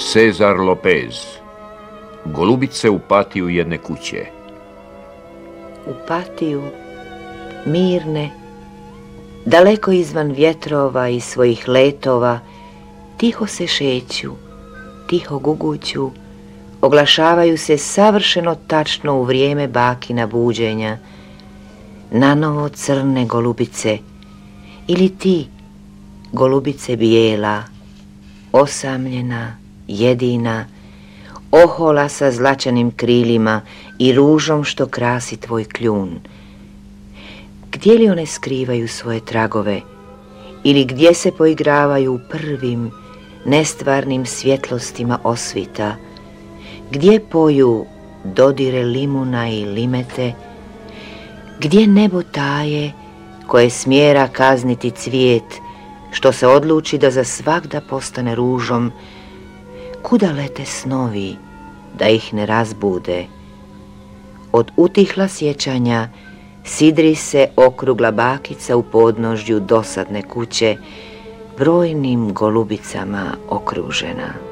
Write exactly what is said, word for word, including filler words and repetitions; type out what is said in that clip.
Cezar Lopez. Golubice u patiju jedne kuće. U patiju, mirne, daleko izvan vjetrova i svojih letova, tiho se šeću, tiho guguću, oglašavaju se savršeno tačno u vrijeme bakina buđenja. Nanovo crne golubice, ili ti, golubice bijela, osamljena, jedina, ohola sa zlačanim krilima i ružom što krasi tvoj kljun. Gdje li one skrivaju svoje tragove ili gdje se poigravaju prvim, nestvarnim svjetlostima osvita, gdje poju dodire limuna i limete, gdje nebo taje koje smjera kazniti cvijet što se odluči da za svagda postane ružom, kuda lete snovi da ih ne razbude. Od utihla sjećanja sidri se okrugla bakica u podnožju dosadne kuće, brojnim golubicama okružena.